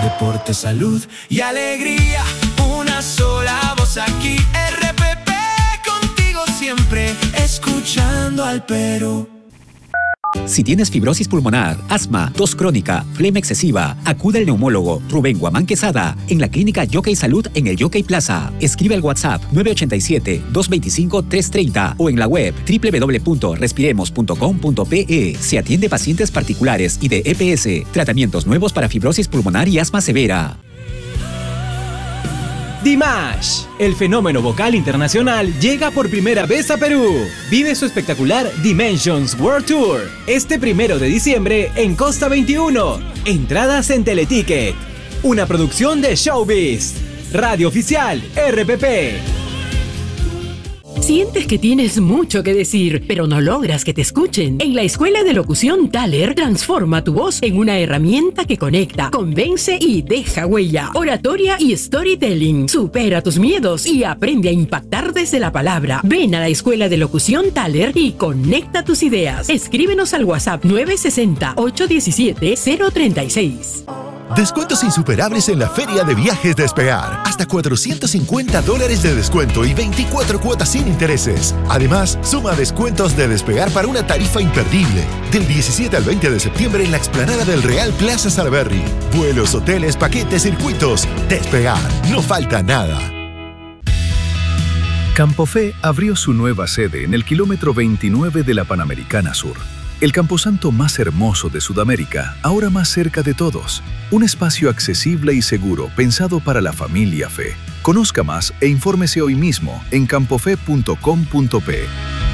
deporte, salud y alegría. Una sola voz aquí, RPP, contigo siempre, escuchando al Perú. Si tienes fibrosis pulmonar, asma, tos crónica, flema excesiva, acude al neumólogo Rubén Guamán Quesada en la clínica Yockey Salud en el Yockey Plaza. Escribe al WhatsApp 987-225-330 o en la web www.respiremos.com.pe. Se atiende pacientes particulares y de EPS. Tratamientos nuevos para fibrosis pulmonar y asma severa. Dimash, el fenómeno vocal internacional, llega por primera vez a Perú. Vive su espectacular Dimensions World Tour este 1 de diciembre en Costa 21. Entradas en Teleticket. Una producción de Showbiz. Radio oficial RPP. ¿Sientes que tienes mucho que decir, pero no logras que te escuchen? En la Escuela de Locución Thaler, transforma tu voz en una herramienta que conecta, convence y deja huella. Oratoria y storytelling. Supera tus miedos y aprende a impactar desde la palabra. Ven a la Escuela de Locución Thaler y conecta tus ideas. Escríbenos al WhatsApp 960-817-036. Descuentos insuperables en la Feria de Viajes Despegar. Hasta $450 de descuento y 24 cuotas sin intereses. Además, suma descuentos de Despegar para una tarifa imperdible. Del 17 al 20 de septiembre en la explanada del Real Plaza Salaberry. Vuelos, hoteles, paquetes, circuitos. Despegar. No falta nada. Campofe abrió su nueva sede en el kilómetro 29 de la Panamericana Sur. El camposanto más hermoso de Sudamérica, ahora más cerca de todos. Un espacio accesible y seguro pensado para la familia Fe. Conozca más e infórmese hoy mismo en campofe.com.pe.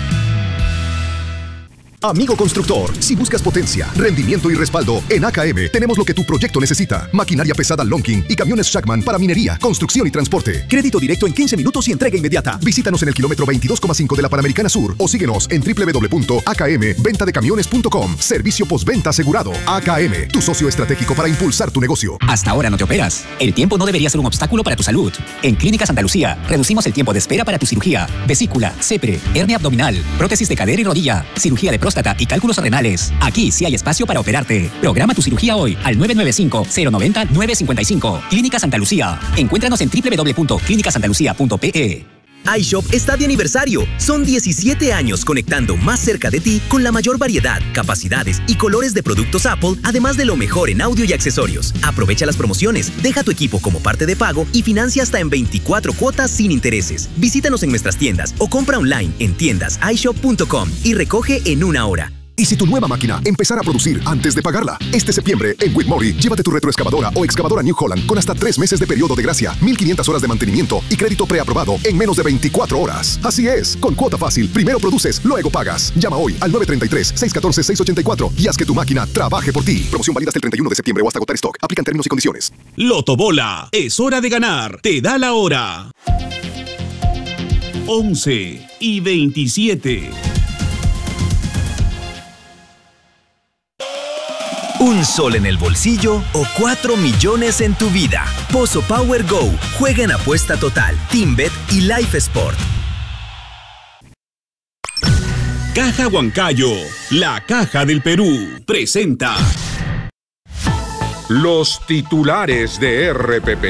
Amigo constructor, si buscas potencia, rendimiento y respaldo, en AKM tenemos lo que tu proyecto necesita. Maquinaria pesada Lonking y camiones Shackman para minería, construcción y transporte. Crédito directo en 15 minutos y entrega inmediata. Visítanos en el kilómetro 22,5 de la Panamericana Sur o síguenos en www.akmventadecamiones.com. Servicio postventa asegurado. AKM, tu socio estratégico para impulsar tu negocio. Hasta ahora no te operas. El tiempo no debería ser un obstáculo para tu salud. En Clínica Santa Lucía, reducimos el tiempo de espera para tu cirugía. Vesícula, CEPRE, hernia abdominal, prótesis de cadera y rodilla, cirugía de próstata y cálculos renales. Aquí sí hay espacio para operarte. Programa tu cirugía hoy al 995-090-955. Clínica Santa Lucía. Encuéntranos en www.clinicasantalucia.pe. iShop está de aniversario. Son 17 años conectando más cerca de ti con la mayor variedad, capacidades y colores de productos Apple, además de lo mejor en audio y accesorios. Aprovecha las promociones, deja tu equipo como parte de pago y financia hasta en 24 cuotas sin intereses. Visítanos en nuestras tiendas o compra online en tiendasishop.com y recoge en 1 hora. Y si tu nueva máquina empezara a producir antes de pagarla, este septiembre en Whitmore, llévate tu retroexcavadora o excavadora New Holland con hasta 3 meses de periodo de gracia, 1,500 horas de mantenimiento y crédito preaprobado en menos de 24 horas. Así es, con cuota fácil, primero produces, luego pagas. Llama hoy al 933-614-684 y haz que tu máquina trabaje por ti. Promoción válida hasta el 31 de septiembre o hasta agotar stock. Aplican términos y condiciones. Lotobola, es hora de ganar. Te da la hora. 11:27. Un sol en el bolsillo o 4 millones en tu vida. Pozo Power Go. Juega en apuesta total, TeamBet y Life Sport. Caja Huancayo, la caja del Perú, presenta los titulares de RPP.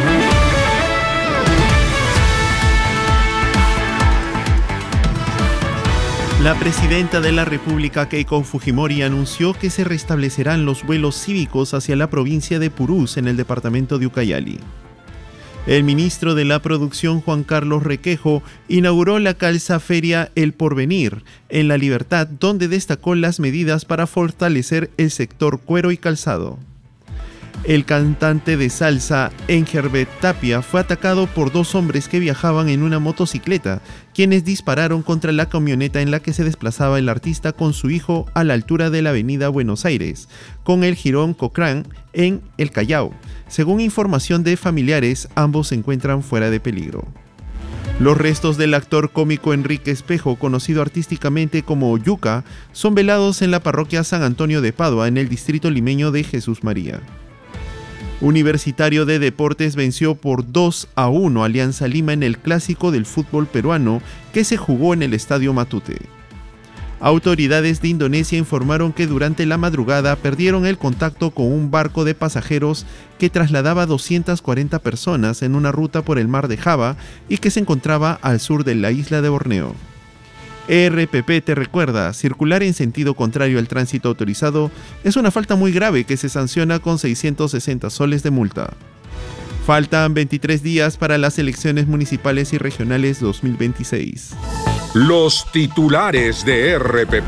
La presidenta de la República, Keiko Fujimori, anunció que se restablecerán los vuelos cívicos hacia la provincia de Purús, en el departamento de Ucayali. El ministro de la Producción, Juan Carlos Requejo, inauguró la calza feria El Porvenir, en La Libertad, donde destacó las medidas para fortalecer el sector cuero y calzado. El cantante de salsa Engelbert Tapia fue atacado por 2 hombres que viajaban en una motocicleta, quienes dispararon contra la camioneta en la que se desplazaba el artista con su hijo a la altura de la avenida Buenos Aires, con el jirón Cochrane en El Callao. Según información de familiares, ambos se encuentran fuera de peligro. Los restos del actor cómico Enrique Espejo, conocido artísticamente como Yuca, son velados en la parroquia San Antonio de Padua, en el distrito limeño de Jesús María. Universitario de Deportes venció por 2-1 a Alianza Lima en el clásico del fútbol peruano que se jugó en el Estadio Matute. Autoridades de Indonesia informaron que durante la madrugada perdieron el contacto con un barco de pasajeros que trasladaba 240 personas en una ruta por el mar de Java y que se encontraba al sur de la isla de Borneo. RPP te recuerda, circular en sentido contrario al tránsito autorizado es una falta muy grave que se sanciona con 660 soles de multa. Faltan 23 días para las elecciones municipales y regionales 2026. Los titulares de RPP.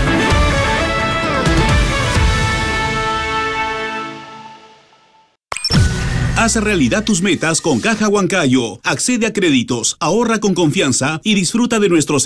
Haz realidad tus metas con Caja Huancayo. Accede a créditos, ahorra con confianza y disfruta de nuestros